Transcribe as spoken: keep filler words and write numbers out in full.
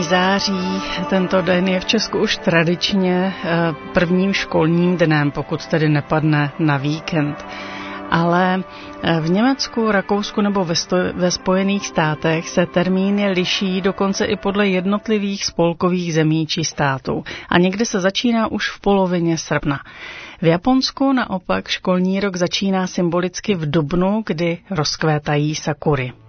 první září, tento den je v Česku už tradičně prvním školním dnem, pokud tedy nepadne na víkend. Ale v Německu, Rakousku nebo ve, sto- ve Spojených státech se termíny liší dokonce i podle jednotlivých spolkových zemí či států. A někdy se začíná už v polovině srpna. V Japonsku naopak školní rok začíná symbolicky v dubnu, kdy rozkvétají sakury.